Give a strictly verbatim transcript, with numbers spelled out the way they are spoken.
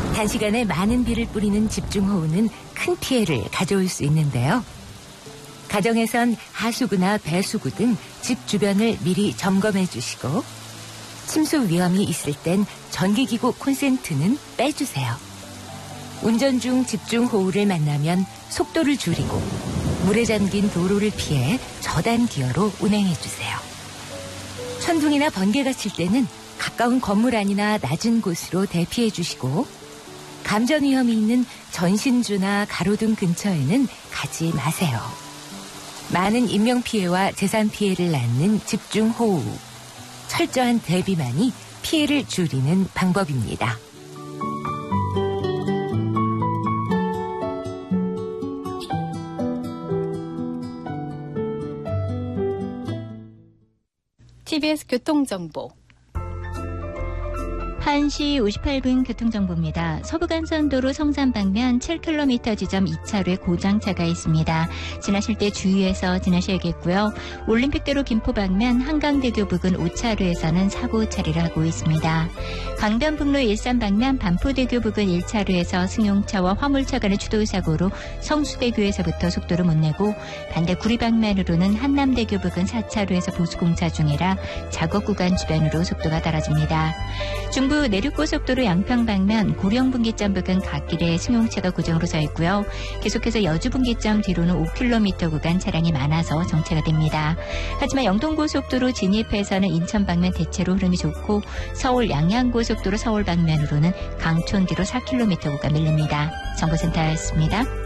단시간에 많은 비를 뿌리는 집중호우는 큰 피해를 가져올 수 있는데요. 가정에선 하수구나 배수구 등 집 주변을 미리 점검해 주시고 침수 위험이 있을 땐 전기기구 콘센트는 빼주세요. 운전 중 집중호우를 만나면 속도를 줄이고 물에 잠긴 도로를 피해 저단 기어로 운행해 주세요. 천둥이나 번개가 칠 때는 가까운 건물 안이나 낮은 곳으로 대피해 주시고 감전 위험이 있는 전신주나 가로등 근처에는 가지 마세요. 많은 인명피해와 재산 피해를 낳는 집중호우. 철저한 대비만이 피해를 줄이는 방법입니다. 티비에스 교통정보. 한 시 오십팔 분 교통정보입니다. 서부간선도로 성산 방면 칠 킬로미터 지점 이 차로에 고장차가 있습니다. 지나실 때 주의해서 지나셔야겠고요. 올림픽대로 김포 방면 한강대교 부근 오 차로에서는 사고 처리를 하고 있습니다. 강변북로 일산 방면 반포대교 부근 일 차로에서 승용차와 화물차 간의 추돌사고로 성수대교에서부터 속도를 못 내고 반대 구리 방면으로는 한남대교 부근 사 차로에서 보수공사 중이라 작업 구간 주변으로 속도가 떨어집니다. 중부 내륙고속도로 양평 방면 고령분기점 부근 갓길에 승용차가 고정으로 서 있고요. 계속해서 여주분기점 뒤로는 오 킬로미터 구간 차량이 많아서 정체가 됩니다. 하지만 영동고속도로 진입해서는 인천 방면 대체로 흐름이 좋고 서울 양양고속도로 서울 방면으로는 강촌 뒤로 사 킬로미터 구간 밀립니다. 정보센터였습니다.